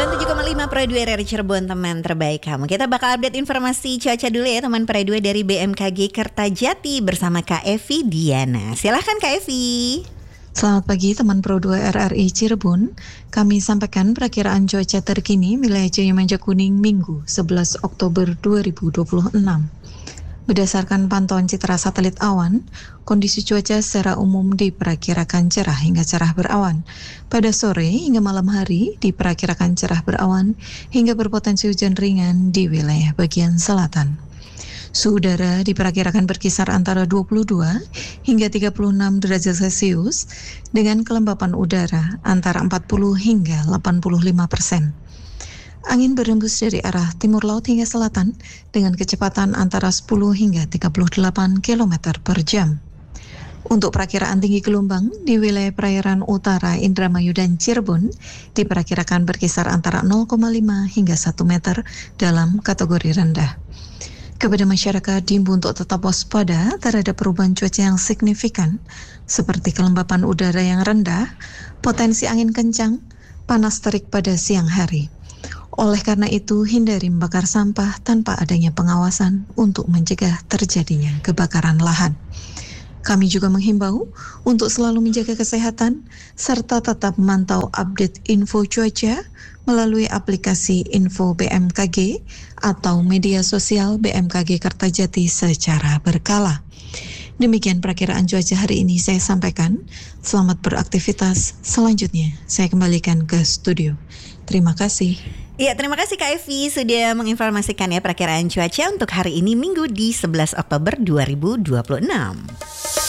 97,5 Pro 2 RRI Cirebon, teman terbaik kamu. Kita bakal update informasi cuaca dulu ya teman Pro 2 dari BMKG Kertajati bersama Kak Evi Diana. Silahkan Kak Evi. Selamat pagi teman Pro 2 RRI Cirebon. Kami sampaikan perakiraan cuaca terkini wilayah Jaya Manja Kuning Minggu 11 Oktober 2026. Berdasarkan pantauan citra satelit awan, kondisi cuaca secara umum diperkirakan cerah hingga cerah berawan. Pada sore hingga malam hari diperkirakan cerah berawan hingga berpotensi hujan ringan di wilayah bagian selatan. Suhu udara diperkirakan berkisar antara 22 hingga 36 derajat Celcius dengan kelembapan udara antara 40 hingga 85%. Angin berembus dari arah timur laut hingga selatan dengan kecepatan antara 10 hingga 38 km per jam. Untuk perakiraan tinggi gelombang di wilayah perairan utara Indramayu dan Cirebon diperkirakan berkisar antara 0,5 hingga 1 meter dalam kategori rendah. Kepada masyarakat diimbau untuk tetap waspada terhadap perubahan cuaca yang signifikan seperti kelembapan udara yang rendah, potensi angin kencang, panas terik pada siang hari. Oleh karena itu, hindari membakar sampah tanpa adanya pengawasan untuk mencegah terjadinya kebakaran lahan. Kami juga menghimbau untuk selalu menjaga kesehatan serta tetap memantau update info cuaca melalui aplikasi Info BMKG atau media sosial BMKG Kertajati secara berkala. Demikian perakiraan cuaca hari ini saya sampaikan. Selamat beraktivitas. Selanjutnya saya kembalikan ke studio. Terima kasih. Iya, terima kasih Kak Evi sudah menginformasikan ya perakiraan cuaca untuk hari ini Minggu di 11 Oktober 2026.